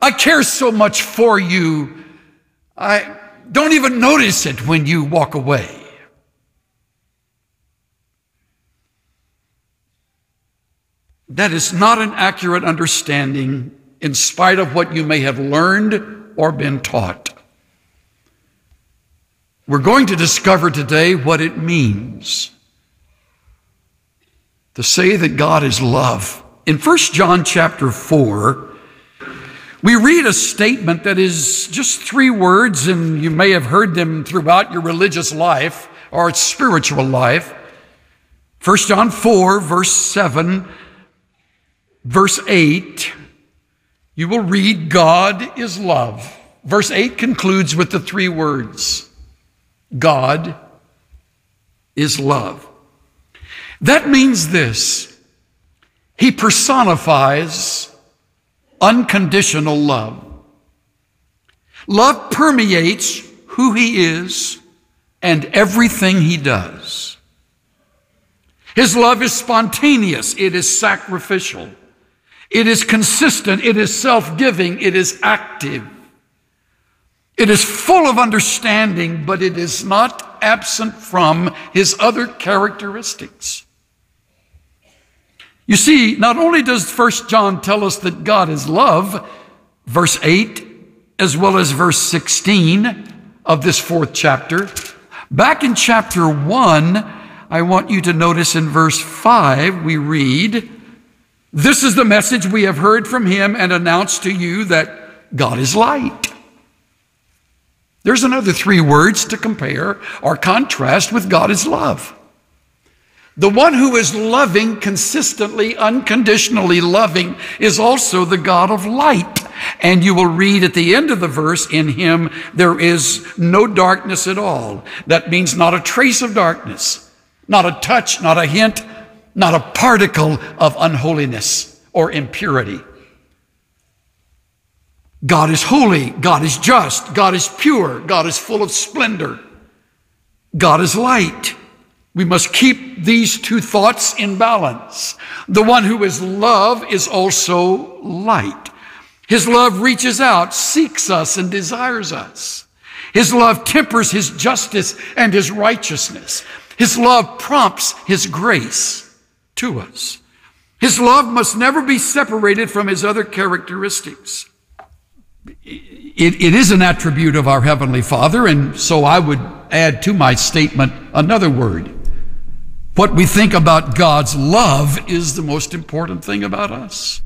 I care so much for you, I don't even notice it when you walk away. That is not an accurate understanding in spite of what you may have learned or been taught. We're going to discover today what it means to say that God is love. In 1 John chapter 4, we read a statement that is just 3 words, and you may have heard them throughout your religious life or spiritual life. 1 John 4, verse 7, verse 8, you will read, God is love. Verse 8 concludes with the 3 words, God is love. That means this: He personifies unconditional love. Love permeates who He is and everything He does. His love is spontaneous. It is sacrificial. It is consistent. It is self-giving. It is active. It is full of understanding, but it is not absent from His other characteristics. You see, not only does 1 John tell us that God is love, verse 8, as well as verse 16 of this 4th chapter, back in chapter 1, I want you to notice in verse 5, we read, this is the message we have heard from Him and announced to you, that God is light. There's another 3 words to compare or contrast with God is love. The one who is loving, consistently, unconditionally loving, is also the God of light. And you will read at the end of the verse, in Him there is no darkness at all. That means not a trace of darkness, not a touch, not a hint, not a particle of unholiness or impurity. God is holy, God is just, God is pure, God is full of splendor. God is light. We must keep these 2 thoughts in balance. The one who is love is also light. His love reaches out, seeks us, and desires us. His love tempers His justice and His righteousness. His love prompts His grace to us. His love must never be separated from His other characteristics. It is an attribute of our Heavenly Father, and so I would add to my statement another word. What we think about God's love is the most important thing about us.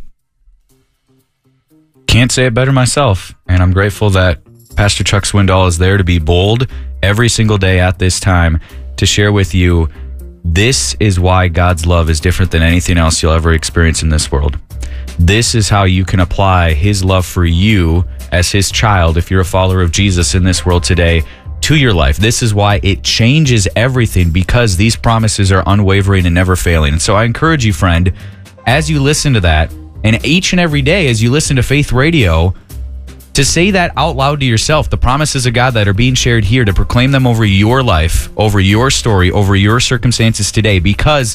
Can't say it better myself, and I'm grateful that Pastor Chuck Swindoll is there to be bold every single day at this time to share with you, this is why God's love is different than anything else you'll ever experience in this world. This is how you can apply His love for you as His child, if you're a follower of Jesus in this world today, to your life. This is why it changes everything, because these promises are unwavering and never failing. And so I encourage you, friend, as you listen to that, and each and every day as you listen to Faith Radio, to say that out loud to yourself, the promises of God that are being shared here, to proclaim them over your life, over your story, over your circumstances today, because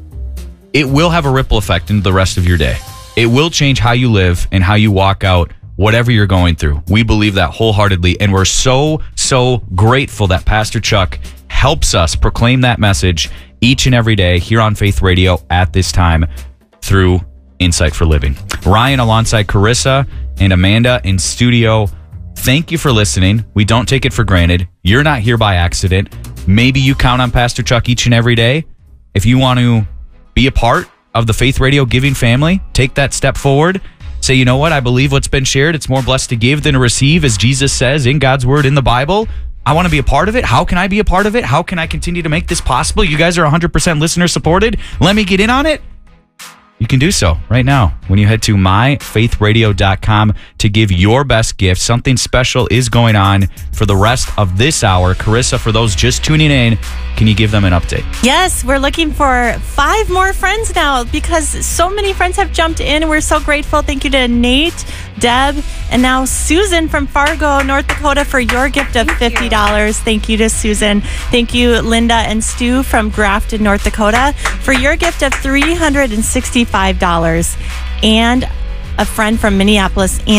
it will have a ripple effect into the rest of your day. It will change how you live and how you walk out whatever you're going through. We believe that wholeheartedly, and we're so grateful that Pastor Chuck helps us proclaim that message each and every day here on Faith Radio at this time through Insight for Living. Ryan alongside Carissa and Amanda in studio, thank you for listening. We don't take it for granted. You're not here by accident. Maybe you count on Pastor Chuck each and every day. If you want to be a part of the Faith Radio giving family, take that step forward. Say, you know what? I believe what's been shared. It's more blessed to give than to receive, as Jesus says in God's word in the Bible. I want to be a part of it. How can I be a part of it? How can I continue to make this possible? You guys are 100% listener supported. Let me get in on it. You can do so right now when you head to myfaithradio.com to give your best gift. Something special is going on for the rest of this hour. Carissa, for those just tuning in, can you give them an update? Yes, we're looking for 5 more friends now because so many friends have jumped in. We're so grateful. Thank you to Nate, Deb, and now Susan from Fargo, North Dakota for your gift of $50. Thank you to Susan. Thank you, Linda and Stu from Grafton, North Dakota for your gift of $365. And a friend from Minneapolis,